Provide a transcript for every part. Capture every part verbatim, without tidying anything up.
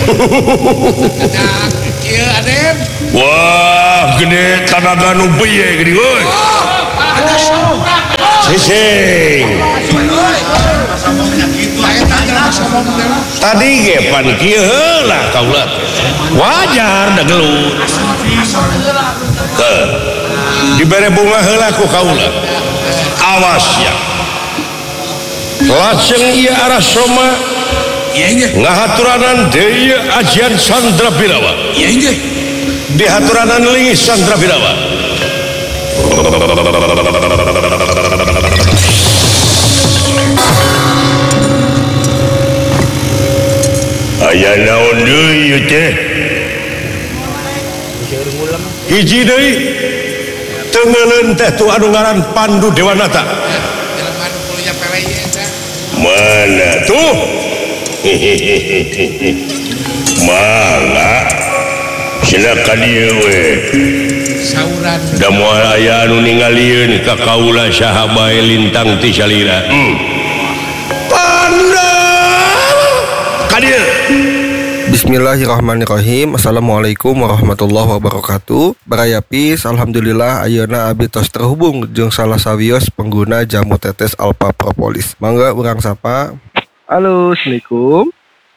Iya, Aden. Wah, gede tanaga nu beye gede euy. Ada saura. Sising. Tadi ge pan kieu heula kaula. Wajar da gelut. Teu. Dibere bunga heula ku kaula. Awas ya. Lajeng ieu Arasoma ngahaturanan deui ajian Sandra Birawa. Iya inggih. Dihaturanan lingis Sandra Birawa. Aya naon deui ieu teh? Hiji deui. Teu ngeuleun teh tu anu ngaran Pandu Dewanata. Jelema nu kulunya peleye eta. Mana tuh? Mangga. Cenah ka dieu we. Sauran. Da moal aya anu ningalieun ka kaula saha bae lintang ti salira. Hmm. Panda. Ka dieu. Bismillahirrahmanirrahim. Assalamualaikum warahmatullahi wabarakatuh. Barayapis, alhamdulillah ayeuna abdi tos terhubung jeung salah sawios pengguna jamu tetes Alpha Propolis. Mangga urang sapa. Halo, assalamualaikum.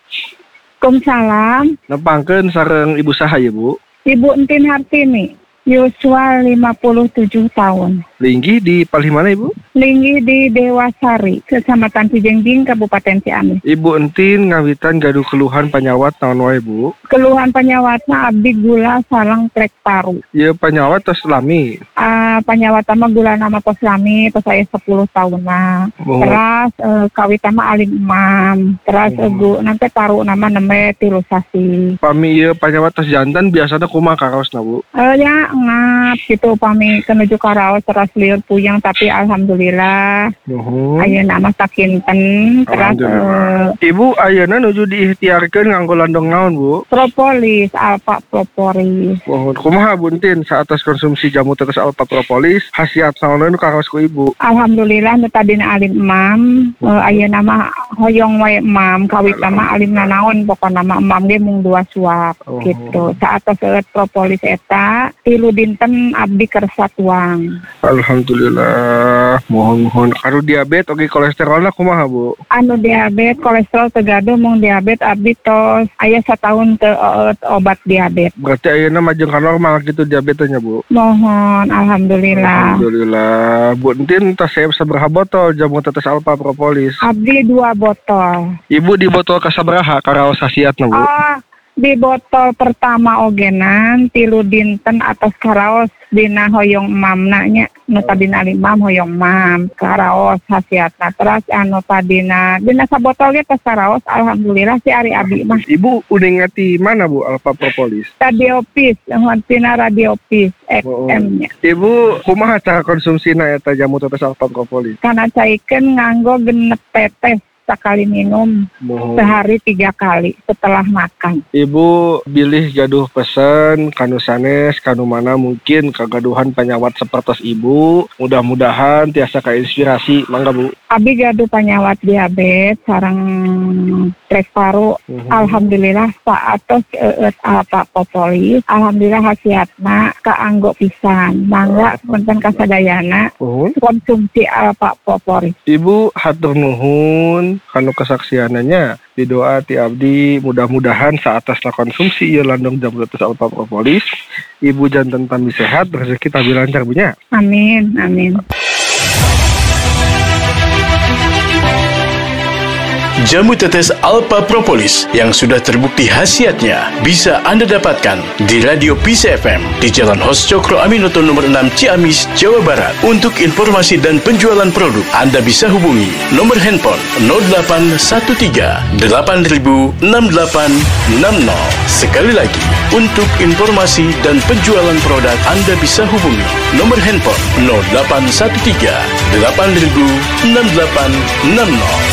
Waalaikumsalam. Nepangkeun sareng ibu saha ya, Bu? Ibu Entin Hartini, yuswa lima puluh tujuh tahun. Linggih di palih mana, Ibu? Linggih di Dewasari, Kecamatan Cijengjing, Kabupaten Ciamis. Ibu Entin ngawitan gaduh keluhan panyawat naon wae, Bu? Keluhan penyawatna abdi gula salang trek paru. Ieu panyawat tos lami. Uh, penyawat mah gula nama pos lami, pos saya sepuluh tahun nah. Oh. Terus uh, kawit mah alim imam. Terus Oh. uh, nanti paru nama neme tilusasi. Pami ieu panyawat tos jantan biasana kumaha karaosna, Bu? Uh, ya ngap gitu pami kenuju karaos terus liur puyeng tapi alhamdulillah. Nuhun. Ayeuna mah sakinten terus Alhamdulillah. uh, Ibu ayeuna nuju diikhtiarkeun nganggo landong naon, Bu? propolis, alfa propolis. Mohon kumaha buntin saatas konsumsi jamu tetes Alpha Propolis khasiat naon nu karaos ku Ibu? Alhamdulillah nu tadina alim imam, uh, ayeuna mah hoyong wae imam, kawit mah alimna naon pokona mah imam ge mung dua suap Oh. gitu. Saatos eueuh propolis eta tilu dinten abdi kersa tuang. Alhamdulillah. Mohon-mohon karo diabetes oge kolesterolna kumaha, Bu? Anu diabetes kolesterol tegaduh mung diabetes abdi tos aya satahun teu eueuh obat diabetes. Berarti ayeuna majeng ka normal gitu diabetesnya, Bu. Mohon alhamdulillah. Alhamdulillah. Bu entin tos saya sabaraha botol jamu tetes Alpha Propolis? Abdi dua botol. Ibu di botol kasabaraha karaos khasiatna, Bu? Ah, di botol pertama ogenan tilu dinten atas karaos dina hoyong mamna nya nu tadina limam hoyong mam karaos khasiatna terus anu tadina dina sabotol ge tos karaos alhamdulillah si ari abi mah Ibu udah ngati mana, Bu, Alpha Propolis? radiopis nuhun tina radiopis Oh. F M nya Ibu kumaha cara konsumsina eta jamu tetes Alpha Propolis? kana caikeun nganggo genep tetes sakali minum Mohon. sehari tiga kali setelah makan. Ibu bilih gaduh pesen kanu sanes kanu mana mungkin kagaduhan penyawat sepertos Ibu. Mudah-mudahan tiasa kainspirasi. Mangga, Bu. Abi gaduh penyawat diabetes sareng trek paru. Mhm. Alhamdulillah saatos eueuh Alpha Propolis. Alhamdulillah khasiatna kaanggo pisan. Mangga punten kasadayana Nuhun. konsumsi Alpha Propolis. Ibu hatur nuhun kanu kesaksiananya. Di doa ti abdi mudah-mudahan saatasna konsumsi ieu landong jamu tetes Alpha Propolis. Ibu janten tambi sehat, rezeki tambi lancar, Bu nya. Amin, amin. Jamu tetes Alpha Propolis yang sudah terbukti khasiatnya bisa Anda dapatkan di Radio Peace F M di Jalan Hos Cokro Aminoto nomor enam Ciamis, Jawa Barat. Untuk informasi dan penjualan produk, Anda bisa hubungi nomor handphone nol delapan satu tiga delapan nol enam delapan enam nol. Sekali lagi, untuk informasi dan penjualan produk, Anda bisa hubungi nomor handphone nol delapan satu tiga delapan nol enam delapan enam nol.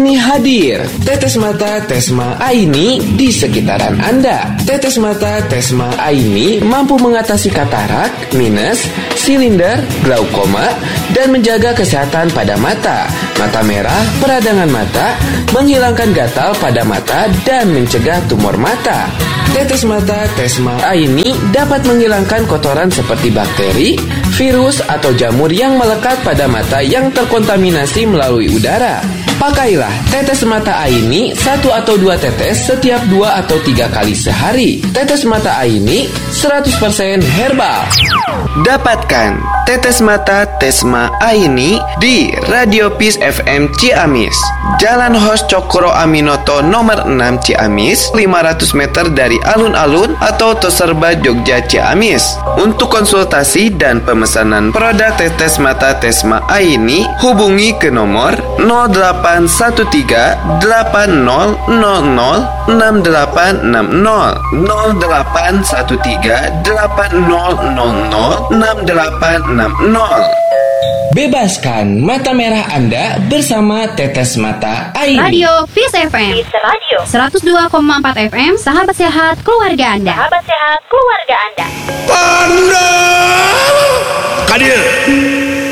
Aini hadir. Tetes mata Tesma Aini di sekitaran Anda. Tetes mata Tesma Aini mampu mengatasi katarak, minus, silinder, glaukoma, dan menjaga kesehatan pada mata, mata merah, peradangan mata, menghilangkan gatal pada mata, dan mencegah tumor mata. Tetes mata Tesma Aini dapat menghilangkan kotoran seperti bakteri, virus, atau jamur yang melekat pada mata yang terkontaminasi melalui udara. Pakailah tetes mata Aini satu atau dua tetes setiap dua atau tiga kali sehari. Tetes mata Aini seratus persen herbal. Dapatkan tetes mata Tesma Aini di Radio Peace F M Ciamis, Jalan Hos Cokro Aminoto nomor enam Ciamis, lima ratus meter dari alun-alun atau Toserba Jogja Ciamis. Untuk konsultasi dan pemesanan produk tetes mata Tesma Aini, hubungi ke nomor nol delapan satu tiga delapan nol nol nol enam delapan enam nol nol delapan satu tiga delapan nol nol nol enam delapan enam nol. Bebaskan mata merah Anda bersama tetes mata Aini. Radio Peace F M. Peace Radio seratus dua koma empat F M. Sahabat sehat keluarga Anda. Sahabat sehat keluarga Anda.